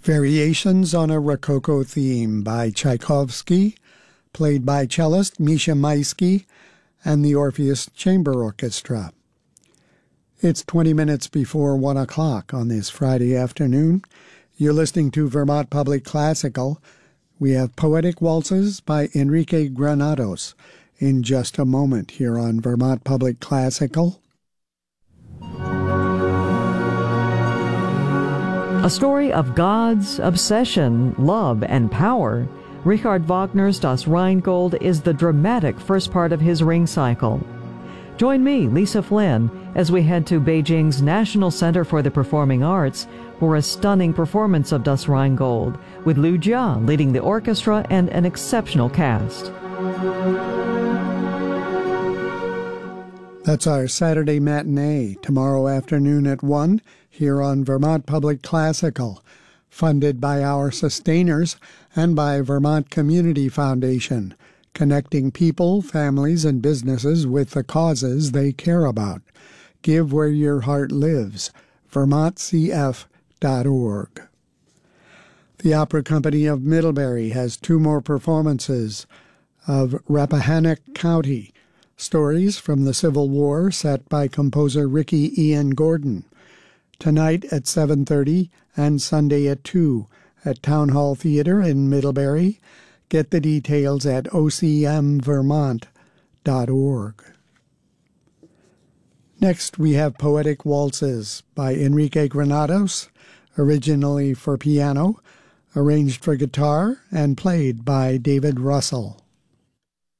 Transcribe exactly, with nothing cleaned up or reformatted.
Variations on a Rococo Theme by Tchaikovsky, played by cellist Misha Maisky and the Orpheus Chamber Orchestra. It's twenty minutes before one o'clock on this Friday afternoon. You're listening to Vermont Public Classical. We have Poetic Waltzes by Enrique Granados in just a moment here on Vermont Public Classical. A story of gods, obsession, love, and power, Richard Wagner's Das Rheingold is the dramatic first part of his Ring cycle. Join me, Lisa Flynn, as we head to Beijing's National Center for the Performing Arts for a stunning performance of Das Rheingold, with Liu Jia leading the orchestra and an exceptional cast. That's our Saturday matinee, tomorrow afternoon at one, here on Vermont Public Classical, funded by our sustainers and by Vermont Community Foundation, connecting people, families, and businesses with the causes they care about. Give where your heart lives, vermont c f dot org. The Opera Company of Middlebury has two more performances of Rappahannock County, stories from the Civil War set by composer Ricky Ian Gordon. Tonight at seven thirty and Sunday at two at Town Hall Theater in Middlebury. Get the details at o c m vermont dot org. Next, we have Poetic Waltzes by Enrique Granados, originally for piano, arranged for guitar, and played by David Russell.